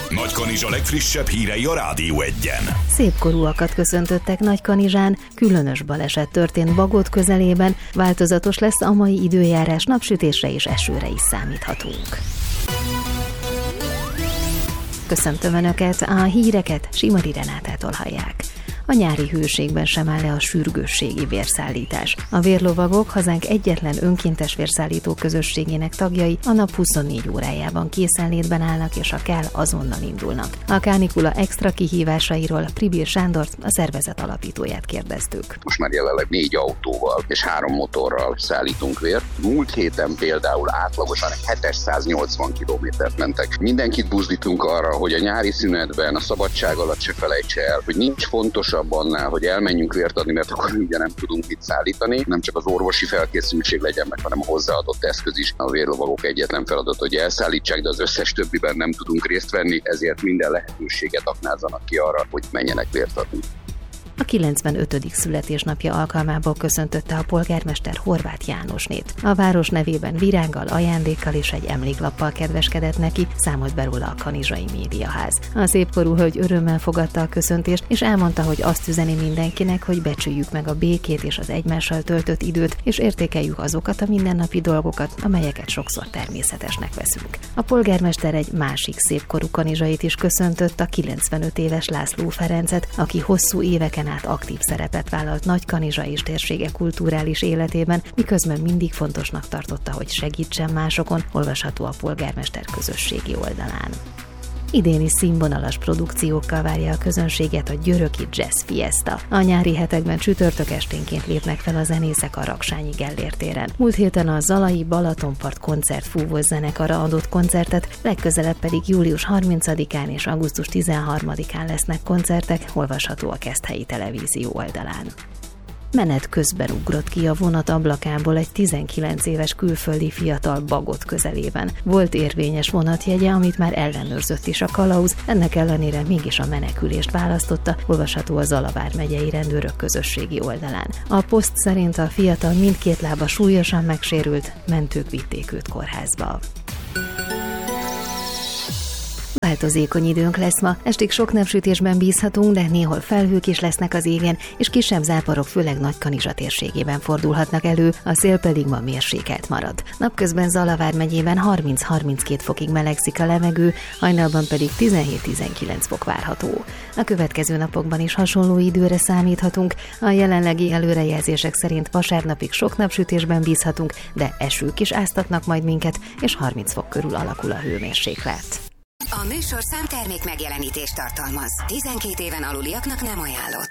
Nagykanizsa legfrissebb hírei a Rádió Egyen. Szépkorúakat köszöntöttek Nagykanizsán, különös baleset történt Bagód közelében, változatos lesz a mai időjárás, napsütésre és esőre is számíthatunk. Köszöntöm Önöket, a híreket Simari Renátától hallják. A nyári hőségben sem áll le a sürgősségi vérszállítás. A vérlovagok, hazánk egyetlen önkéntes vérszállító közösségének tagjai a nap 24 órájában készenlétben állnak, és ha kell, azonnal indulnak. A kánikula extra kihívásairól Pribir Sándort, a szervezet alapítóját kérdeztük. Most már jelenleg 4 autóval és 3 motorral szállítunk vért. Múlt héten például átlagosan 780 kilométert mentek. Mindenkit buzdítunk arra, hogy a nyári szünetben, a szabadság alatt se felejtse el, hogy nincs fontosabb annál, hogy elmenjünk vért adni, mert akkor ugye nem tudunk mit szállítani. Nem csak az orvosi felkészültség legyen meg, hanem a hozzáadott eszköz is. A vérlovagok egyetlen feladat, hogy elszállítsák, de az összes többiben nem tudunk részt venni, ezért minden lehetőséget aknázzanak ki arra, hogy menjenek vért adni. A 95. születésnapja alkalmából köszöntötte a polgármester Horváth Jánosnét. A város nevében virággal, ajándékkal és egy emléklappal kedveskedett neki, számolt be róla a Kanizsai Médiaház. A szépkorú hölgy örömmel fogadta a köszöntést, és elmondta, hogy azt üzeni mindenkinek, hogy becsüljük meg a békét és az egymással töltött időt, és értékeljük azokat a mindennapi dolgokat, amelyeket sokszor természetesnek veszünk. A polgármester egy másik szépkorú kanizsait is köszöntött, a 95 éves László Ferencet, aki hosszú éveken át aktív szerepet vállalt Nagykanizsa és térsége kulturális életében, miközben mindig fontosnak tartotta, hogy segítsen másokon, olvasható a polgármester közösségi oldalán. Idén is színvonalas produkciókkal várja a közönséget a Györöki Jazz Fiesta. A nyári hetekben csütörtök esténként lépnek fel a zenészek a Raksányi Gellért téren. Múlt héten a Zalai Balatonpart koncertfúvós zenekara adott koncertet, legközelebb pedig július 30-án és augusztus 13-án lesznek koncertek, olvasható a Keszthelyi Televízió oldalán. Menet közben ugrott ki a vonat ablakából egy 19 éves külföldi fiatal Bagód közelében. Volt érvényes vonatjegye, amit már ellenőrzött is a kalauz, ennek ellenére mégis a menekülést választotta, olvasható a Zala vármegyei rendőrök közösségi oldalán. A poszt szerint a fiatal mindkét lába súlyosan megsérült, mentők vitték őt kórházba. Változékony időnk lesz ma, estig sok napsütésben bízhatunk, de néhol felhők is lesznek az égen, és kisebb záporok főleg Nagykanizsa térségében fordulhatnak elő, a szél pedig ma mérsékelt marad. Napközben Zala vármegyében 30-32 fokig melegszik a levegő, hajnalban pedig 17-19 fok várható. A következő napokban is hasonló időre számíthatunk, a jelenlegi előrejelzések szerint vasárnapig sok napsütésben bízhatunk, de esők is áztatnak majd minket, és 30 fok körül alakul a hőmérséklet. A műsorszám termék megjelenítést tartalmaz. 12 éven aluliaknak nem ajánlott.